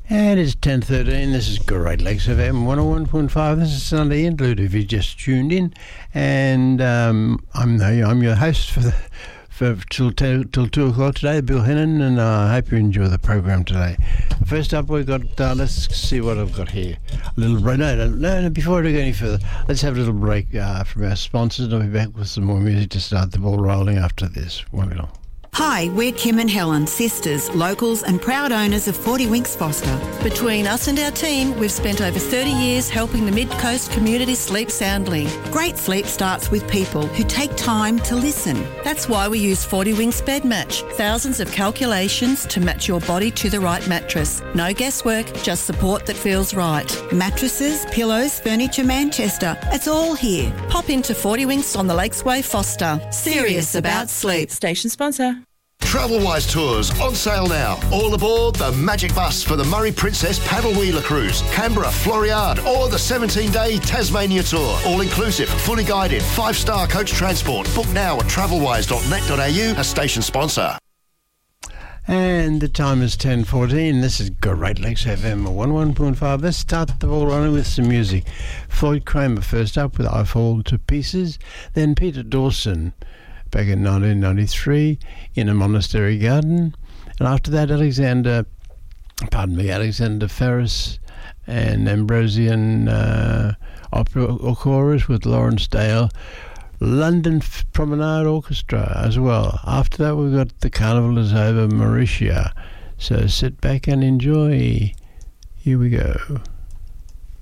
And it's 10:13. This is Great Lakes FM 101.5. This is Sunday Interlude if you just tuned in. And I'm your host for till 2 o'clock today, Bill Hennon, and I hope you enjoy the program today. First up, we've got, let's see what I've got here. A little break. No, before I go any further, let's have a little break from our sponsors, and I'll be back with some more music to start the ball rolling after this. Won't be long. Hi, we're Kim and Helen, sisters, locals and proud owners of 40 Winks Foster. Between us and our team, we've spent over 30 years helping the Mid-Coast community sleep soundly. Great sleep starts with people who take time to listen. That's why we use 40 Winks Bed Match. Thousands of calculations to match your body to the right mattress. No guesswork, just support that feels right. Mattresses, pillows, furniture, Manchester. It's all here. Pop into 40 Winks on the Lakesway Foster. Serious about sleep. Station sponsor. Travelwise Tours on sale now. All aboard the Magic Bus for the Murray Princess Paddle Wheeler Cruise, Canberra, Floriade, or the 17-day Tasmania Tour. All inclusive, fully guided, 5-star coach transport. Book now at travelwise.net.au, a station sponsor. And the time is 10:14. This is Great Lakes FM 101.5. Let's start the ball running with some music. Floyd Kramer first up with I Fall to Pieces. Then Peter Dawson back in 1993 in a monastery garden. And after that, Alexander Ferris and Ambrosian Opera Chorus with Lawrence Dale, London Promenade Orchestra as well. After that, we've got The Carnival Is Over, Mauritia. So sit back and enjoy. Here we go.